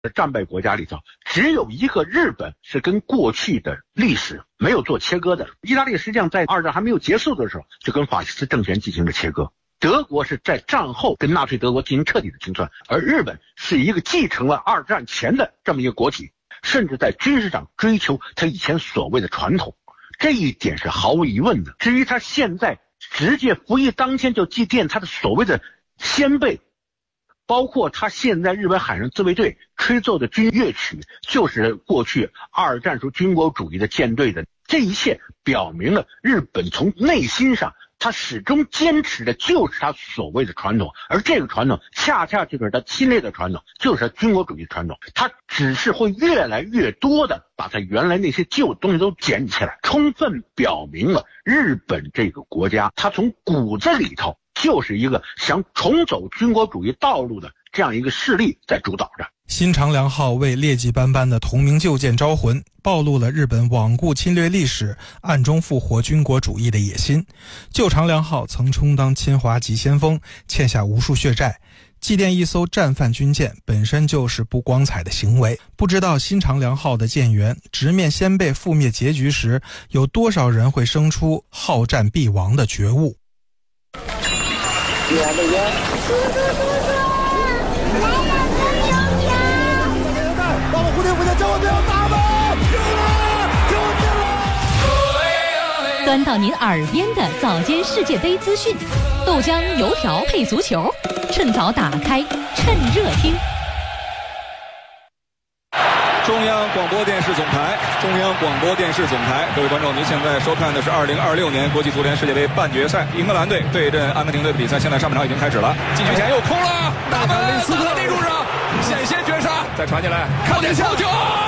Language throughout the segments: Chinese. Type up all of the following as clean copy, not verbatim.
战败国家里头，只有一个日本是跟过去的历史没有做切割的。意大利实际上在二战还没有结束的时候就跟法西斯政权进行了切割，德国是在战后跟纳粹德国进行彻底的清算，而日本是一个继承了二战前的这么一个国体，甚至在军事上追求他以前所谓的传统，这一点是毫无疑问的。至于他现在直接服役当天就祭奠他的所谓的先辈，包括他现在日本海上自卫队吹奏的军乐曲就是过去二战时候军国主义的舰队的，这一切表明了日本从内心上他始终坚持的就是他所谓的传统，而这个传统恰恰就是他侵略的传统，就是他军国主义的传统。他只是会越来越多的把他原来那些旧东西都捡起来，充分表明了日本这个国家他从骨子里头就是一个想重走军国主义道路的这样一个势力在主导着。 新长良号为劣迹斑斑的同名旧舰招魂，暴露了日本罔顾侵略历史、暗中复活军国主义的野心。旧长良号曾充当侵华急先锋，欠下无数血债。祭奠一艘战犯军舰本身就是不光彩的行为，不知道新长良号的舰员直面先辈覆灭结局时，有多少人会生出好战必亡的觉悟。 帮我蝴蝶蝴蝶，叫我不要打吧！救了！ 端到您耳边的早间世界杯资讯，豆浆油条配足球，趁早打开，趁热听。 中央广播电视总台，各位观众，您现在收看的是2026年国际足联世界杯半决赛，英格兰队对阵阿根廷队的比赛，现在上半场已经开始了。禁区前又空了，大门打在地柱上，险些绝杀，再传进来，靠点球，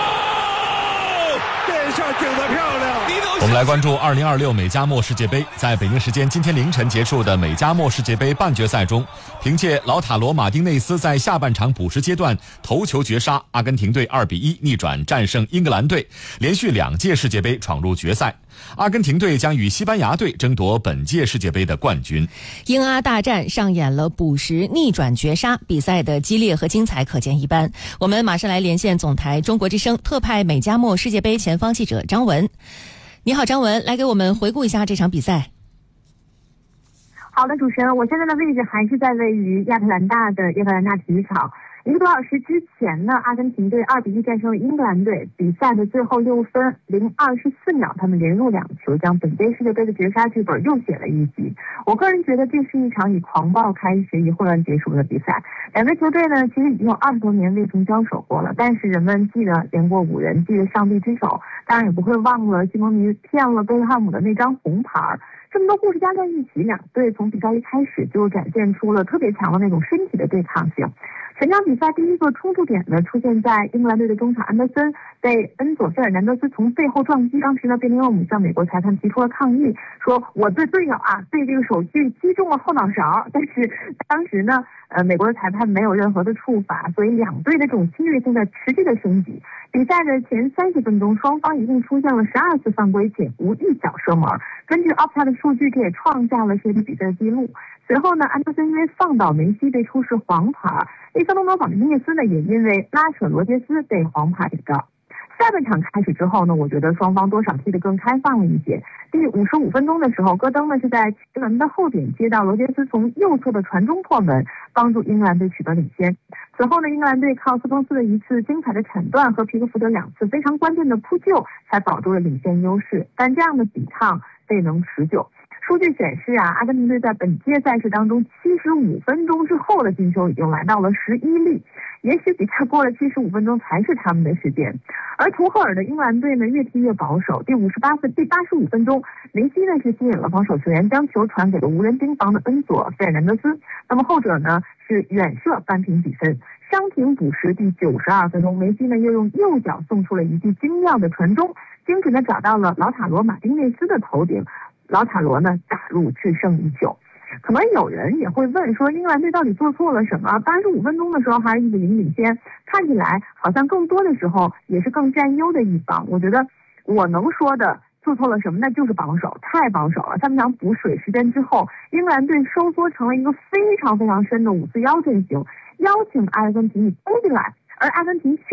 这下顶得漂亮。 我们来关注2026美加墨世界杯。在北京时间今天凌晨结束的美加墨世界杯半决赛中，凭借老塔罗马丁内斯在下半场补时阶段头球绝杀，阿根廷队2-1逆转战胜英格兰队，连续2届世界杯闯入决赛。阿根廷队将与西班牙队争夺本届世界杯的冠军。 英阿大战上演了补时逆转绝杀，比赛的激烈和精彩可见一斑。我们马上来连线总台中国之声特派美加墨世界杯前方记者张文。你好，张文，来给我们回顾一下这场比赛。 好的，主持人，我现在的位置还是在位于亚特兰大的亚特兰大体育场。1个多小时之前呢，阿根廷队2-1战胜了英格兰队，比赛的最后6分零24秒，他们连入2球，将本届世界杯的绝杀剧本又写了一集。我个人觉得这是一场以狂暴开始，以混乱结束的比赛。两个球队呢，其实已经有20多年未曾交手过了，但是人们记得连过5人，记得上帝之手，当然也不会忘了西蒙尼骗了贝克汉姆的那张红牌。这么多故事加在一起，两队从比赛一开始就展现出了特别强的那种身体的对抗性。全场比赛第一个冲突点呢，出现在英格兰队的中场安德森被恩佐·费尔南德斯从背后撞击。当时呢，贝林厄姆向美国裁判提出了抗议，说我对队友被这个手具击中了后脑勺。但是当时呢，美国的裁判没有任何的处罚，所以两队的这种侵略性在持续的升级。比赛的前30分钟，双方一共出现了12次犯规，且无一脚射门。根据 Opta 的数据，这也创下了世界杯比赛的记录。随后呢，安德森因为放倒梅西被出示黄牌，利桑德罗·马丁内斯呢也因为拉扯罗杰斯被黄牌警告。下半场开始之后呢，我觉得双方多少踢得更开放了一些。第55分钟的时候，戈登呢是在奇门的后点接到罗杰斯从右侧的传中破门，帮助英格兰队取得领先。此后呢，英格兰队靠斯通斯的一次精彩的铲断和皮克福德2次非常关键的扑救，才保住了领先优势。但这样的抵抗未能持久。数据显示阿根廷队在本届赛事当中75分钟之后的进球已经来到了11粒，也许比赛过了75分钟才是他们的时间。而图赫尔的英格兰队呢越踢越保守，第85分钟，梅西呢是吸引了防守球员，将球传给了无人盯防的恩佐·费尔南德斯，那么后者呢是远射扳平比分。伤停补时第92分钟，梅西呢又用右脚送出了一记精妙的传中，精准的找到了老塔罗·马丁内斯的头顶，老塔罗呢打入制胜一球。可能有人也会问说，英格兰队到底做错了什么？85分钟的时候还是1-0领先，看起来好像更多的时候也是更占优的一方。我觉得我能说的做错了什么，那就是保守，太保守了。下半场补水时间之后，英格兰队收缩成了一个非常非常深的5-4-1阵型，邀请阿根廷你攻进来， 而阿根廷